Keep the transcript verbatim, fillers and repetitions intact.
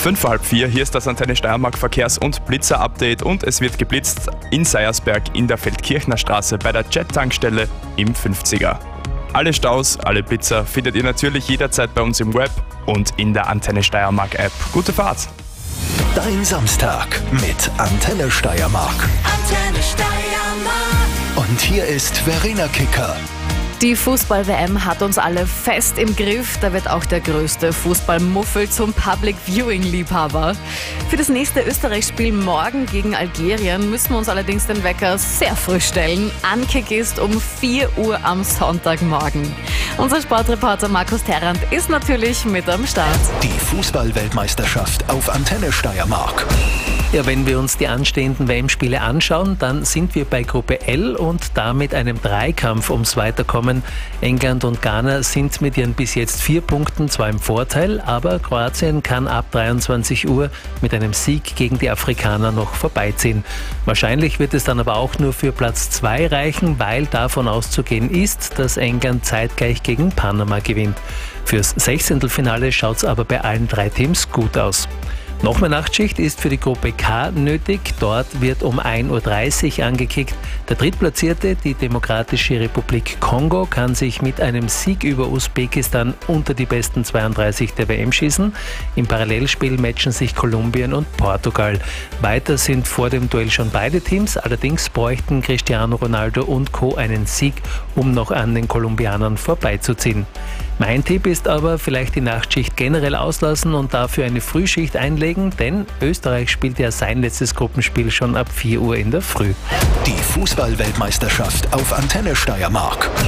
Fünf vor halb vier, hier ist das Antenne Steiermark Verkehrs- und Blitzer-Update und es wird geblitzt in Seiersberg in der Feldkirchner Straße bei der Jet-Tankstelle im fünfziger. Alle Staus, alle Blitzer findet ihr natürlich jederzeit bei uns im Web und in der Antenne Steiermark App. Gute Fahrt! Dein Samstag mit Antenne Steiermark. Antenne Steiermark. Und hier ist Verena Kicker. Die Fußball-W M hat uns alle fest im Griff. Da wird auch der größte Fußballmuffel zum Public-Viewing-Liebhaber. Für das nächste Österreich-Spiel morgen gegen Algerien müssen wir uns allerdings den Wecker sehr früh stellen. Ankick ist um vier Uhr am Sonntagmorgen. Unser Sportreporter Markus Terrant ist natürlich mit am Start. Die Fußball-Weltmeisterschaft auf Antenne Steiermark. Ja, wenn wir uns die anstehenden W M-Spiele anschauen, dann sind wir bei Gruppe L und da mit einem Dreikampf ums Weiterkommen. England und Ghana sind mit ihren bis jetzt vier Punkten zwar im Vorteil, aber Kroatien kann ab dreiundzwanzig Uhr mit einem Sieg gegen die Afrikaner noch vorbeiziehen. Wahrscheinlich wird es dann aber auch nur für Platz zwei reichen, weil davon auszugehen ist, dass England zeitgleich gegen Panama gewinnt. Fürs Sechzehntelfinale schaut es aber bei allen drei Teams gut aus. Noch mehr Nachtschicht ist für die Gruppe K nötig. Dort wird um ein Uhr dreißig angekickt. Der Drittplatzierte, die Demokratische Republik Kongo, kann sich mit einem Sieg über Usbekistan unter die besten zweiunddreißig der W M schießen. Im Parallelspiel matchen sich Kolumbien und Portugal. Weiter sind vor dem Duell schon beide Teams. Allerdings bräuchten Cristiano Ronaldo und Co. einen Sieg, um noch an den Kolumbianern vorbeizuziehen. Mein Tipp ist aber, vielleicht die Nachtschicht generell auslassen und dafür eine Frühschicht einlegen, denn Österreich spielt ja sein letztes Gruppenspiel schon ab vier Uhr in der Früh. Die Fußball-Weltmeisterschaft auf Antenne Steiermark.